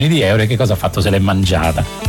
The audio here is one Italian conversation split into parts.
di euro, e che cosa ha fatto? Se l'è mangiata.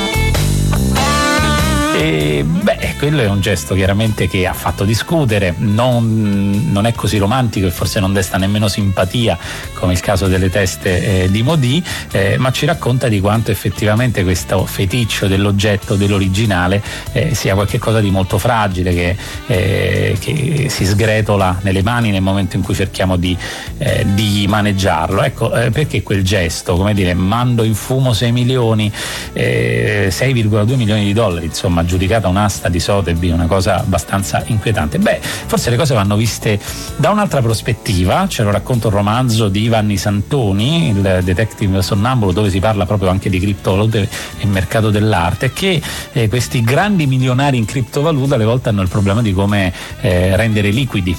E quello è un gesto chiaramente che ha fatto discutere, non è così romantico e forse non desta nemmeno simpatia come il caso delle teste di Maudit, ma ci racconta di quanto effettivamente questo feticcio dell'oggetto, dell'originale, sia qualcosa di molto fragile che si sgretola nelle mani nel momento in cui cerchiamo di maneggiarlo. Ecco, perché quel gesto, come dire, mando in fumo 6 milioni, 6,2 milioni di dollari, insomma, giudicata un'asta di Sotheby, una cosa abbastanza inquietante. Forse le cose vanno viste da un'altra prospettiva. Ce lo racconta un romanzo di Vanni Santoni, il detective sonnambulo, dove si parla proprio anche di criptovalute e mercato dell'arte, che questi grandi milionari in criptovaluta alle volte hanno il problema di come rendere liquidi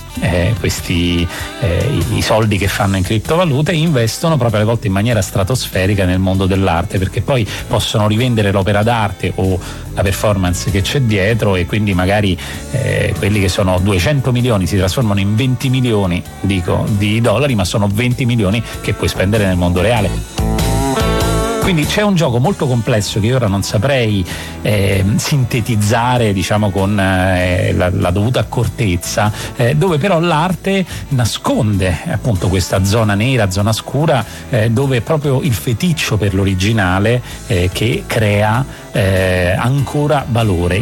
i soldi che fanno in criptovalute, e investono proprio alle volte in maniera stratosferica nel mondo dell'arte, perché poi possono rivendere l'opera d'arte o la performance che c'è dietro, e quindi magari quelli che sono 200 milioni si trasformano in 20 milioni di dollari, ma sono 20 milioni che puoi spendere nel mondo reale. Quindi c'è un gioco molto complesso che io ora non saprei sintetizzare, diciamo, con la dovuta accortezza, dove però l'arte nasconde appunto questa zona nera, zona scura, dove proprio il feticcio per l'originale che crea ancora valore.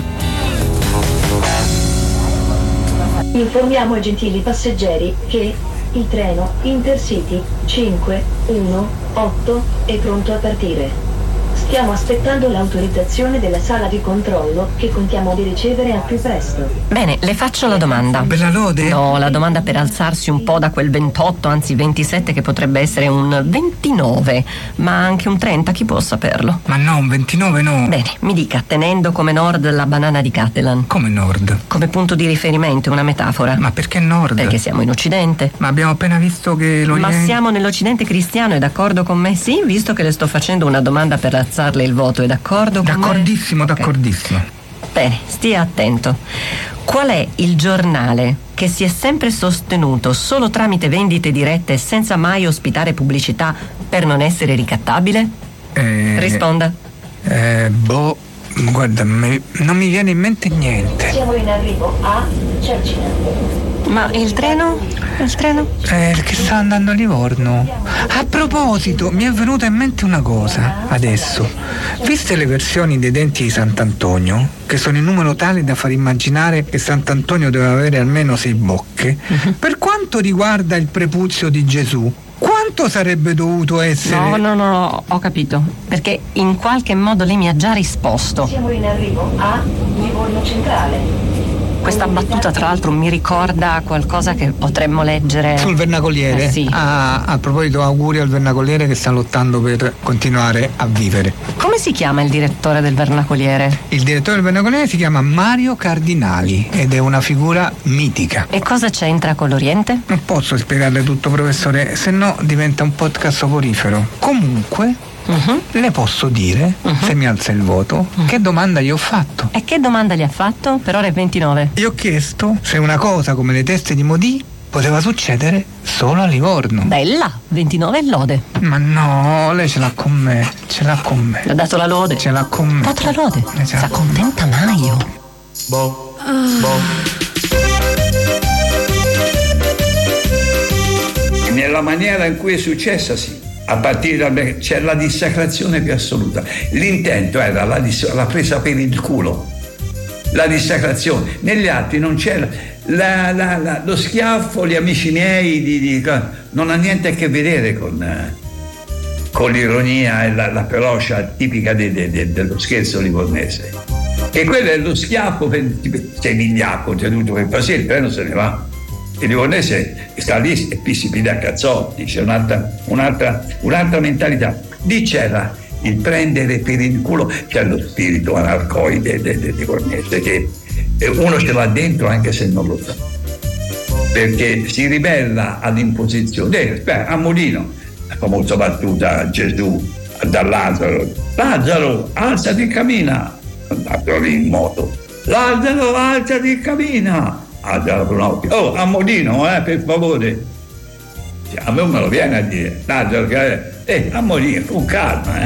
Informiamo i gentili passeggeri che il treno Intercity 518 è pronto a partire. Stiamo aspettando l'autorizzazione della sala di controllo, che contiamo di ricevere al più presto. Bene, le faccio la domanda. Bella lode? No, la domanda per alzarsi un po' da quel 28, anzi 27, che potrebbe essere un 29, ma anche un 30, chi può saperlo? Ma no, un 29 no. Bene, mi dica, tenendo come nord la banana di Catalan. Come nord? Come punto di riferimento, una metafora. Ma perché nord? Perché siamo in Occidente. Ma abbiamo appena visto che Ma siamo nell'Occidente cristiano, è d'accordo con me? Sì, visto che le sto facendo una domanda per alzarle il voto, è d'accordo con D'accordissimo, me? d'accordissimo. Okay. Bene, stia attento. Qual è il giornale che si è sempre sostenuto solo tramite vendite dirette e senza mai ospitare pubblicità per non essere ricattabile? Risponda. Guarda, non mi viene in mente niente. Siamo in arrivo a Cecina. Ma il treno? Il treno? Che sta andando a Livorno. A proposito, mi è venuta in mente una cosa adesso. Viste le versioni dei denti di Sant'Antonio, che sono in numero tale da far immaginare che Sant'Antonio deve avere almeno 6 bocche, per quanto riguarda il prepuzio di Gesù, quanto sarebbe dovuto essere? No, ho capito. Perché in qualche modo lei mi ha già risposto. Siamo in arrivo a Livorno Centrale. Questa battuta, tra l'altro, mi ricorda qualcosa che potremmo leggere Sul Vernacoliere? Sì. A proposito, auguri al Vernacoliere che sta lottando per continuare a vivere. Come si chiama il direttore del Vernacoliere? Il direttore del Vernacoliere si chiama Mario Cardinali ed è una figura mitica. E cosa c'entra con l'Oriente? Non posso spiegarle tutto, professore, se no diventa un podcast soporifero. Comunque, le posso dire, se mi alza il voto, che domanda gli ho fatto. E che domanda gli ha fatto? Per ora è 29. Gli ho chiesto se una cosa come le teste di Maudit poteva succedere solo a Livorno. Bella, 29 è lode. Ma no, lei ce l'ha con me, ce l'ha con me. Le ha dato la lode. Ce l'ha con me. Ha dato la lode. Esatto. Si accontenta mai io. Nella maniera in cui è successa, sì. A partire c'è la dissacrazione più assoluta. L'intento era la presa per il culo, la dissacrazione. Negli altri non c'era lo schiaffo, gli amici miei non ha niente a che vedere con l'ironia e la ferocia tipica dello scherzo livornese. E quello è lo schiaffo sei vigliacco, c'è tutto per passare, il treno se ne va. Il livornese sta lì e si pide a cazzotti, c'è un'altra mentalità. Lì c'era il prendere per il culo, c'è lo spirito anarcoide del livornese che uno ce l'ha dentro anche se non lo sa, perché si ribella all'imposizione. A Molino, la famosa battuta a Gesù da Lazzaro, alzati e cammina, andato lì in moto, Lazzaro, alzati e cammina. A Molino, per favore. A me me lo viene a dire, Lazzaro, A morire, con calma.